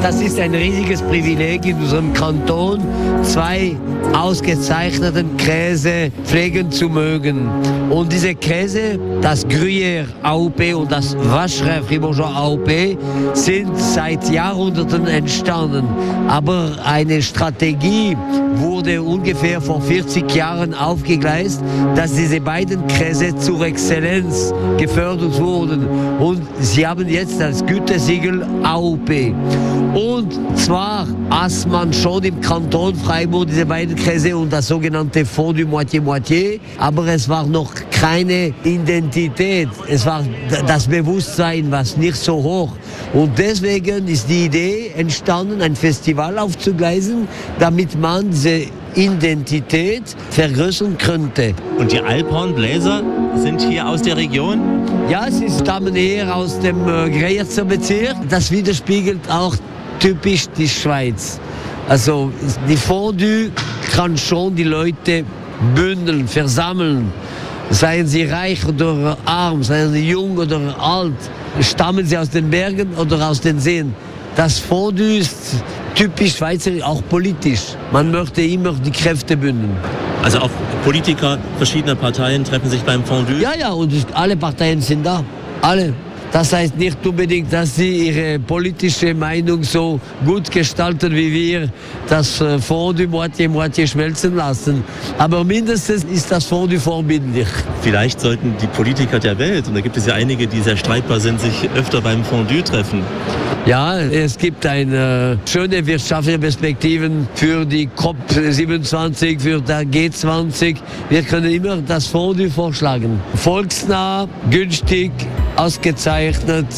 Das ist ein riesiges Privileg in unserem Kanton, zwei ausgezeichneten Käse pflegen zu mögen. Und diese Käse, das Gruyère AOP und das Vacherin Fribourgeois AOP, sind seit Jahrhunderten entstanden. Aber eine Strategie wurde ungefähr vor 40 Jahren aufgegleist, dass diese beiden Käse zur Exzellenz gefördert wurden. Und sie haben jetzt das Gütesiegel AOP. Und zwar aß man schon im Kanton Freiburg diese beiden Käse und das sogenannte Fondue Moitié-Moitié, aber es war noch keine Identität. Es war das Bewusstsein, was nicht so hoch. Und deswegen ist die Idee entstanden, ein Festival aufzugleisen, damit man diese Identität vergrößern könnte. Und die Alphornbläser sind hier aus der Region? Ja, sie stammen eher aus dem Greyerzer Bezirk. Das widerspiegelt auch typisch die Schweiz. Also die Fondue kann schon die Leute bündeln, versammeln. Seien sie reich oder arm, seien sie jung oder alt, stammen sie aus den Bergen oder aus den Seen. Das Fondue ist typisch Schweizer, auch politisch. Man möchte immer die Kräfte bündeln. Also auch Politiker verschiedener Parteien treffen sich beim Fondue? Ja, und alle Parteien sind da. Alle. Das heißt nicht unbedingt, dass sie ihre politische Meinung so gut gestalten wie wir, das Fondue Moitié-Moitié schmelzen lassen. Aber mindestens ist das Fondue vorbildlich. Vielleicht sollten die Politiker der Welt, und da gibt es ja einige, die sehr streitbar sind, sich öfter beim Fondue treffen. Ja, es gibt eine schöne wirtschaftliche Perspektiven für die COP27, für der G20. Wir können immer das Fondue vorschlagen. Volksnah, günstig, ausgezeichnet.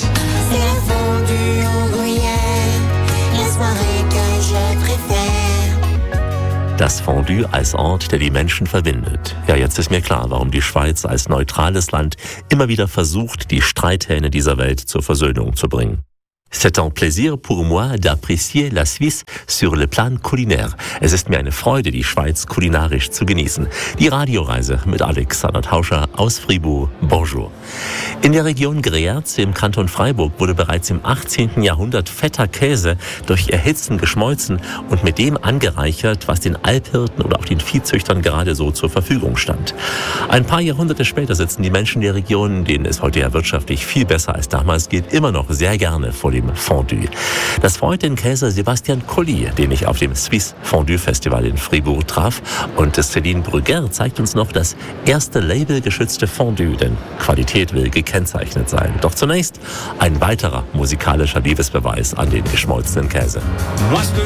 Das Fondue als Ort, der die Menschen verbindet. Ja, jetzt ist mir klar, warum die Schweiz als neutrales Land immer wieder versucht, die Streithähne dieser Welt zur Versöhnung zu bringen. C'est un plaisir pour moi d'apprécier la Suisse sur le plan culinaire. Es ist mir eine Freude, die Schweiz kulinarisch zu genießen. Die Radioreise mit Alexander Tauscher aus Fribourg. Bonjour. In der Region Greyerz im Kanton Freiburg wurde bereits im 18. Jahrhundert fetter Käse durch Erhitzen geschmolzen und mit dem angereichert, was den Alphirten oder auch den Viehzüchtern gerade so zur Verfügung stand. Ein paar Jahrhunderte später sitzen die Menschen der Region, denen es heute ja wirtschaftlich viel besser als damals geht, immer noch sehr gerne vor dem Fondue. Das freut den Käser Sebastian Colli, den ich auf dem Swiss Fondue Festival in Fribourg traf. Und Céline Brugger zeigt uns noch das erste labelgeschützte Fondue, denn Qualität will gekennzeichnet sein. Doch zunächst ein weiterer musikalischer Liebesbeweis an den geschmolzenen Käse. Moi, ce que